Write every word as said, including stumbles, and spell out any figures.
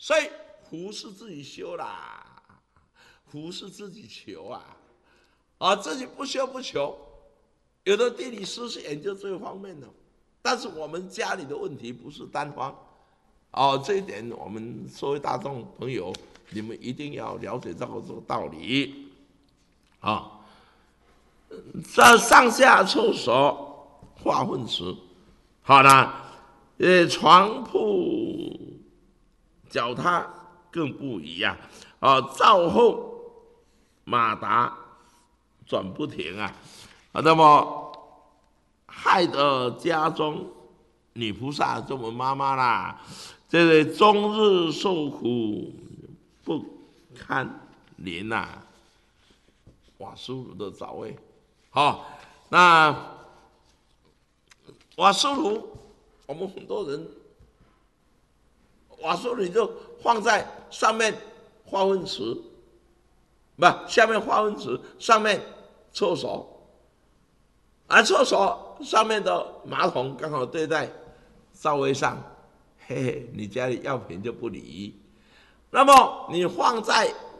所以福是自己修啦，福是自己求啊，啊，自己不修不求。有的地理师是研究这方面的，但是我们家里的问题不是单方，哦，这一点我们社会大众朋友，你们一定要了解到这个道理，啊，这上下厕所化粪池，好了，呃，床铺脚踏更不一样，啊，灶后马达转不停啊，啊，那么害得家中女菩萨这么妈妈啦，这个终日受苦不堪怜呐、啊。瓦斯炉的早位，好、哦，那瓦斯炉，我们很多人瓦斯炉你就放在上面化粪池，不，下面化粪池，上面厕所，而厕所上面的马桶刚好对在灶位上，嘿嘿，你家里药品就不理。那么你放在